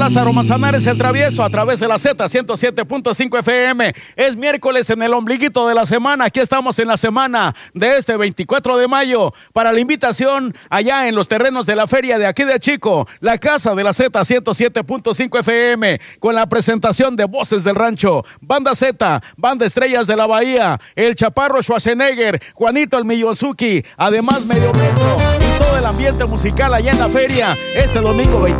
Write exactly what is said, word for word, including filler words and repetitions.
Lázaro Manzanares, el travieso, a través de la Z ciento siete punto cinco F M. Es miércoles en el ombliguito de la semana. Aquí estamos en la semana de este veinticuatro de mayo para la invitación allá en los terrenos de la feria de aquí de Chico, la casa de la Z ciento siete punto cinco F M, con la presentación de Voces del Rancho, Banda Z, Banda Estrellas de la Bahía, El Chaparro Schwarzenegger, Juanito el Millonzuki, además Medio Metro y todo el ambiente musical allá en la feria este domingo veinte.